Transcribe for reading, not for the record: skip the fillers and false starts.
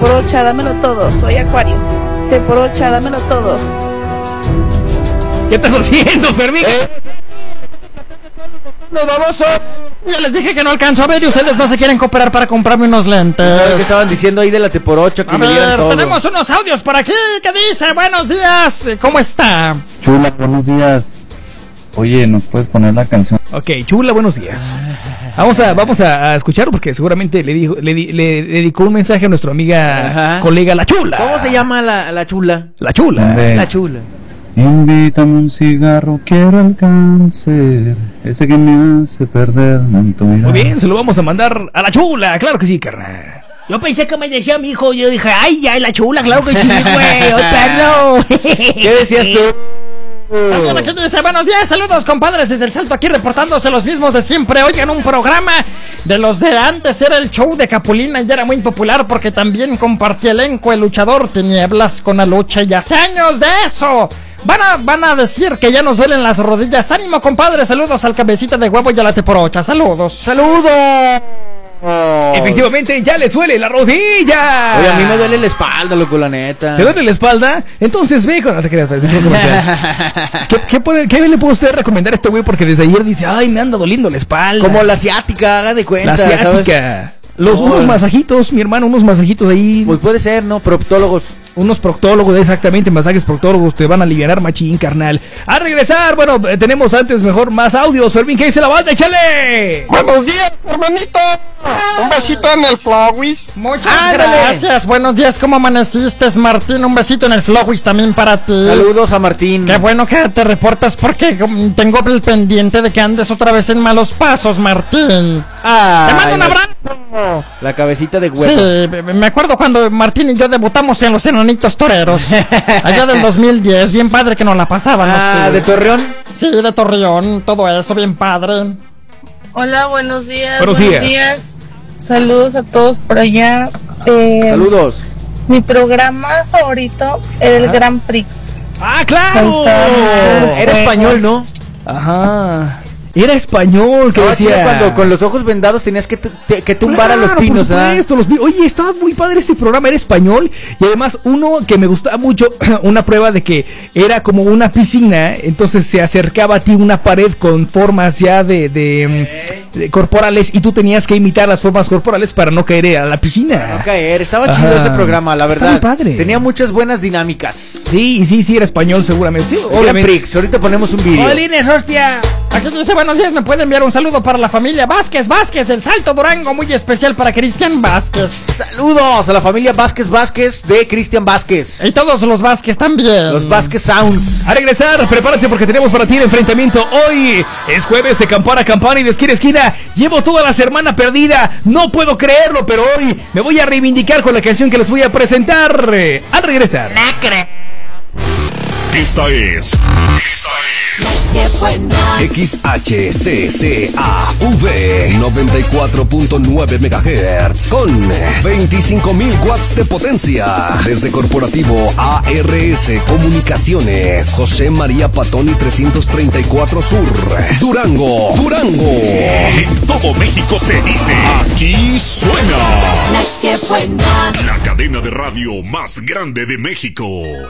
Teporocha, dámelo todo, soy Acuario. Teporocha, dámelo todo. ¿Qué estás haciendo, Fermín? ¡Nos vamos! Ya les dije que no alcanzo a ver y ustedes no se quieren cooperar para comprarme unos lentes. ¿Sabes qué estaban diciendo ahí de la Teporocha? Que A me dieran ver, todo. tenemos unos audios por aquí. ¿Qué dice? Buenos días. ¿Cómo está? Chula, buenos días. Oye, ¿nos puedes poner la canción? Ok, Chula, buenos días. Vamos a escucharlo porque seguramente le dedicó un mensaje a nuestra amiga, colega La Chula. ¿Cómo se llama la Chula? La Chula. Hombre. La Chula. Invítame un cigarro, quiero el cáncer, ese que me hace perder tanto mirar. Muy bien, se lo vamos a mandar a La Chula. Claro que sí, carnal. Yo pensé que me decía mi hijo, yo dije, ay, ya, la Chula, claro que sí, güey, ay, perro. ¿Qué decías tú? Alguien aquí dice, buenos días, saludos compadres desde el Salto, aquí reportándose los mismos de siempre. Oigan, un programa de los de antes era el show de Capulina y era muy popular porque también compartía elenco el luchador Tinieblas con la lucha y hace años de eso. Van a decir que ya nos duelen las rodillas. Ánimo compadre, saludos al cabecita de huevo y a la Teporocha, saludos. ¡Saludos! Efectivamente, ya les duele la rodilla. Oye, a mí me duele la espalda, loco, la neta. ¿Te duele la espalda? Entonces ve con... No te creas, ¿Qué le puedo usted recomendar a este güey? Porque desde ayer dice, ay, me anda doliendo la espalda. Como la asiática, haga de cuenta. La asiática. Unos masajitos, mi hermano, unos masajitos ahí. Pues puede ser, ¿no? Proctólogos. Unos proctólogos, exactamente, masajes proctólogos te van a aliviar machín, carnal. A regresar, bueno, tenemos antes mejor más audios. Fermín, ¿qué dice la banda? ¡Échale! Buenos días, hermanito. Un besito en el Flowis. Muchas gracias. Buenos días, ¿cómo amaneciste, Martín? Un besito en el Flowis también para ti. Saludos a Martín. Qué bueno que te reportas porque tengo el pendiente de que andes otra vez en malos pasos, Martín. Te mando un abrazo. La cabecita de huevo. Sí, me acuerdo cuando Martín y yo debutamos en los Enanitos Toreros. Allá del 2010, bien padre que nos la pasábamos. ¿De Torreón? Sí, de Torreón, todo eso, bien padre. Hola, buenos días. Buenos días. Saludos a todos por allá. Saludos. Mi programa favorito era el Grand Prix. ¡Ah, claro! Era español, ¿no? Ajá. Era español, que decía. Cuando con los ojos vendados tenías que tumbar a los pinos, por supuesto, Oye, estaba muy padre ese programa, era español. Y además, uno que me gustaba mucho, una prueba de que era como una piscina. Entonces se acercaba a ti una pared con formas ya de corporales. Y tú tenías que imitar las formas corporales para no caer a la piscina. Para no caer, estaba chido ese programa, la verdad. Estaba muy padre. Tenía muchas buenas dinámicas. Sí, era español seguramente. Sí, obviamente. Prix, ahorita ponemos un video. Olines, hostia. Aquí dice, buenos días, me puede enviar un saludo para la familia Vázquez del Salto Durango, muy especial para Cristian Vázquez. Saludos a la familia Vázquez de Cristian Vázquez. Y todos los Vázquez también. Los Vázquez Sounds. A regresar, prepárate porque tenemos para ti el enfrentamiento. Hoy es jueves de campana a campana y de esquina a esquina. Llevo toda la semana perdida, no puedo creerlo, pero hoy me voy a reivindicar con la canción que les voy a presentar. Al regresar. Esta es XHCCAV 94.9 MHz con 25.000 watts de potencia desde Corporativo ARS Comunicaciones, José María Patoni 334 Sur, Durango. En todo México se dice, aquí suena la cadena de radio más grande de México.